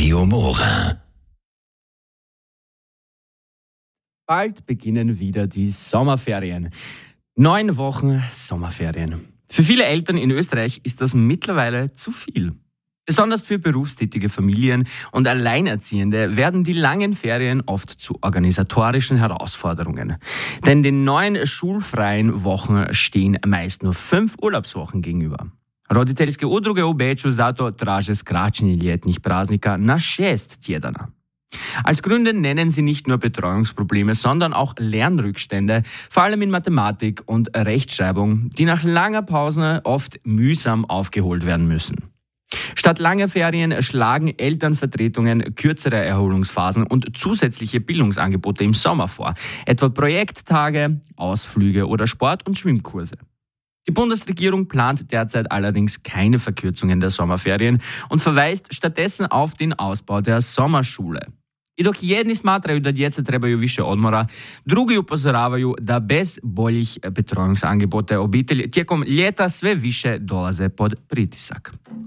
Radio Mora. Bald beginnen wieder die Sommerferien. 9 Wochen Sommerferien. Für viele Eltern in Österreich ist das mittlerweile zu viel. Besonders für berufstätige Familien und Alleinerziehende werden die langen Ferien oft zu organisatorischen Herausforderungen. Denn den 9 schulfreien Wochen stehen meist nur 5 Urlaubswochen gegenüber. Roditeljske udruge obeću zato traže skraćenje ljetnih praznika na 6 tjedana. Als Gründe nennen sie nicht nur Betreuungsprobleme, sondern auch Lernrückstände, vor allem in Mathematik und Rechtschreibung, die nach langer Pause oft mühsam aufgeholt werden müssen. Statt langer Ferien schlagen Elternvertretungen kürzere Erholungsphasen und zusätzliche Bildungsangebote im Sommer vor, etwa Projekttage, Ausflüge oder Sport- und Schwimmkurse. Die Bundesregierung plant derzeit allerdings keine Verkürzungen der Sommerferien und verweist stattdessen auf den Ausbau der Sommerschule. I dok jedni smatraju da djeca trebaju više odmora, drugi upozoravaju da bez boljih betrojungsangebote obitelji tijekom ljeta sve više dolaze pod pritisak.